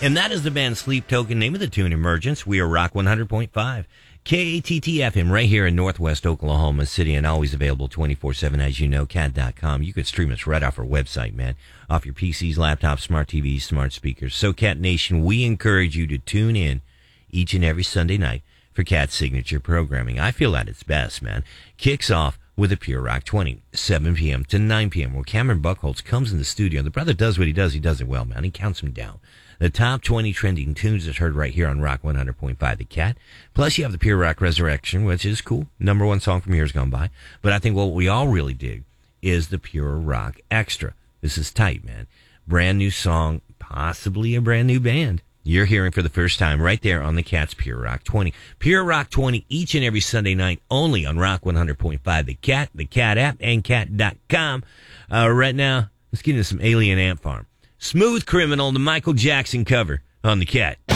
And that is the band Sleep Token. Name of the tune, Emergence. We are Rock 100.5. KATT-FM right here in Northwest Oklahoma City, and always available 24/7, as you know, cat.com. You could stream us right off our website, man, off your PCs, laptops, smart TVs, smart speakers. So, Cat Nation, we encourage you to tune in each and every Sunday night for Cat's signature programming. I feel at its best, man. Kicks off with a Pure Rock 20, 7 p.m. to 9 p.m., where Cameron Buchholz comes in the studio. The brother does what he does. He does it well, man. He counts them down. The top 20 trending tunes is heard right here on Rock 100.5 The Cat. Plus, you have the Pure Rock Resurrection, which is cool. Number one song from years gone by. But I think what we all really dig is the Pure Rock Extra. This is tight, man. Brand new song, possibly a brand new band. You're hearing for the first time right there on the Cat's Pure Rock 20. Pure Rock 20 each and every Sunday night only on Rock 100.5 The Cat app, and cat.com. Right now, let's get into some Alien Ant Farm. Smooth Criminal, the Michael Jackson cover on the Cat.